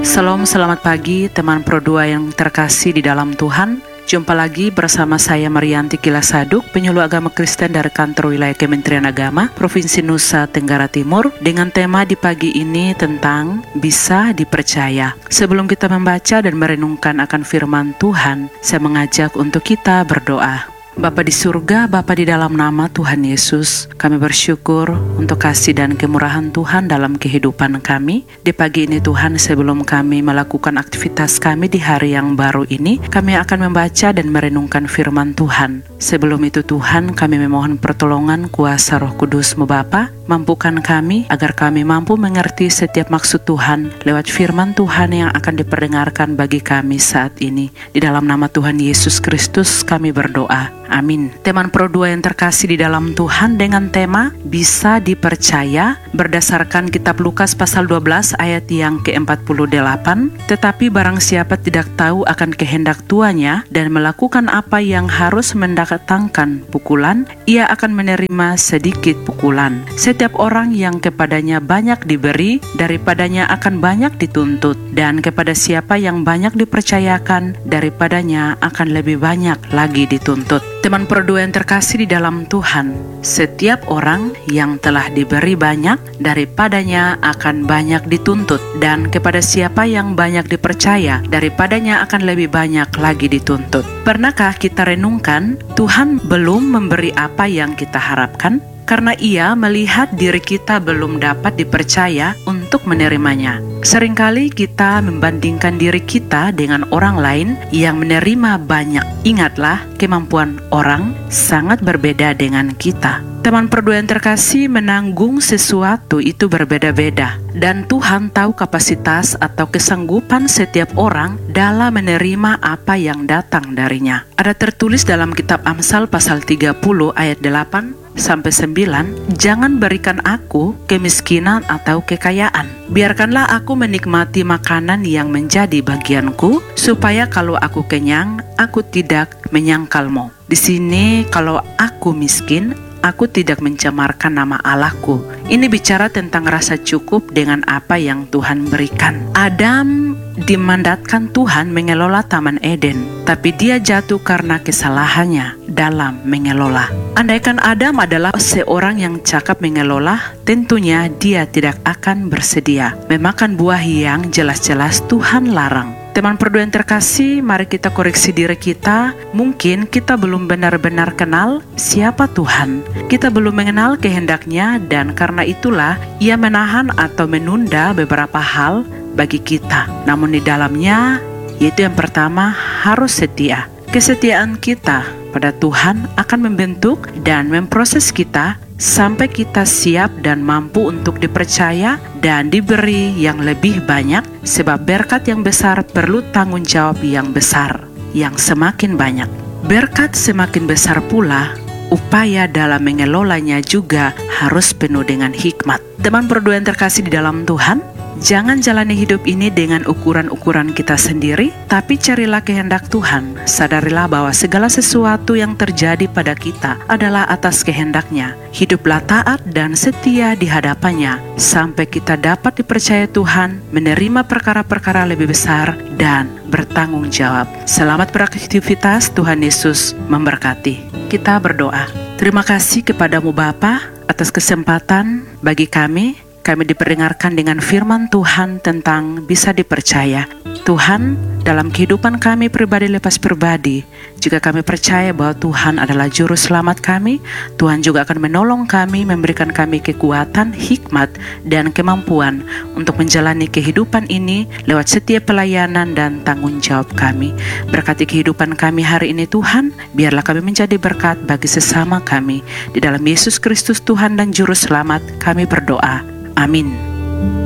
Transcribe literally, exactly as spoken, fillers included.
Salam, selamat pagi teman Pro dua yang terkasih di dalam Tuhan. Jumpa lagi bersama saya Marianti Kilasaduk, penyuluh agama Kristen dari kantor wilayah Kementerian Agama, Provinsi Nusa Tenggara Timur, dengan tema di pagi ini tentang bisa dipercaya. Sebelum kita membaca dan merenungkan akan firman Tuhan, saya mengajak untuk kita berdoa. Bapa di surga, Bapa di dalam nama Tuhan Yesus, kami bersyukur untuk kasih dan kemurahan Tuhan dalam kehidupan kami. Di pagi ini Tuhan, sebelum kami melakukan aktivitas kami di hari yang baru ini, kami akan membaca dan merenungkan firman Tuhan. Sebelum itu Tuhan, kami memohon pertolongan kuasa Roh Kudus-Mu Bapa, mampukan kami agar kami mampu mengerti setiap maksud Tuhan lewat firman Tuhan yang akan diperdengarkan bagi kami saat ini. Di dalam nama Tuhan Yesus Kristus kami berdoa. Amin. Teman Pro dua yang terkasih di dalam Tuhan, dengan tema bisa dipercaya berdasarkan kitab Lukas pasal dua belas ayat yang ke empat puluh delapan. Tetapi barang siapa tidak tahu akan kehendak tuannya dan melakukan apa yang harus mendatangkan pukulan, ia akan menerima sedikit pukulan. Setiap orang yang kepadanya banyak diberi, daripadanya akan banyak dituntut, dan kepada siapa yang banyak dipercayakan, daripadanya akan lebih banyak lagi dituntut. Teman Pro dua yang terkasih di dalam Tuhan, setiap orang yang telah diberi banyak, daripadanya akan banyak dituntut, dan kepada siapa yang banyak dipercaya, daripadanya akan lebih banyak lagi dituntut. Pernahkah kita renungkan, Tuhan belum memberi apa yang kita harapkan? Karena Ia melihat diri kita belum dapat dipercaya untuk menerimanya. Seringkali kita membandingkan diri kita dengan orang lain yang menerima banyak. Ingatlah, kemampuan orang sangat berbeda dengan kita. Teman Pro dua yang terkasih, menanggung sesuatu itu berbeda-beda. Dan Tuhan tahu kapasitas atau kesanggupan setiap orang dalam menerima apa yang datang darinya. Ada tertulis dalam kitab Amsal pasal tiga puluh ayat delapan sampai sembilan, jangan berikan aku kemiskinan atau kekayaan. Biarkanlah aku menikmati makanan yang menjadi bagianku, supaya kalau aku kenyang, aku tidak menyangkalmu. Di sini kalau aku miskin, aku tidak mencemarkan nama Allahku. Ini bicara tentang rasa cukup dengan apa yang Tuhan berikan. Adam dimandatkan Tuhan mengelola Taman Eden, tapi dia jatuh karena kesalahannya dalam mengelola. Andaikan Adam adalah seorang yang cakap mengelola, tentunya dia tidak akan bersedia memakan buah yang jelas-jelas Tuhan larang. Teman Pro dua yang terkasih, mari kita koreksi diri kita. Mungkin kita belum benar-benar kenal siapa Tuhan. Kita belum mengenal kehendaknya, dan karena itulah Ia menahan atau menunda beberapa hal bagi kita. Namun di dalamnya, yaitu yang pertama, harus setia. Kesetiaan kita pada Tuhan akan membentuk dan memproses kita sampai kita siap dan mampu untuk dipercaya dan diberi yang lebih banyak, sebab berkat yang besar perlu tanggung jawab yang besar, yang semakin banyak. Berkat semakin besar pula, upaya dalam mengelolanya juga harus penuh dengan hikmat. Teman Pro dua yang terkasih di dalam Tuhan, jangan jalani hidup ini dengan ukuran-ukuran kita sendiri, tapi carilah kehendak Tuhan. Sadarilah bahwa segala sesuatu yang terjadi pada kita adalah atas kehendaknya. Hiduplah taat dan setia di hadapannya, sampai kita dapat dipercaya Tuhan, menerima perkara-perkara lebih besar, dan bertanggung jawab. Selamat beraktivitas, Tuhan Yesus memberkati. Kita berdoa. Terima kasih kepadamu Bapa atas kesempatan bagi kami. Kami diperdengarkan dengan firman Tuhan tentang bisa dipercaya. Tuhan, dalam kehidupan kami pribadi lepas pribadi, jika kami percaya bahwa Tuhan adalah juru selamat kami, Tuhan juga akan menolong kami, memberikan kami kekuatan, hikmat, dan kemampuan untuk menjalani kehidupan ini lewat setiap pelayanan dan tanggung jawab kami. Berkati kehidupan kami hari ini Tuhan, biarlah kami menjadi berkat bagi sesama kami. Di dalam Yesus Kristus Tuhan dan Juru Selamat kami berdoa. Amin.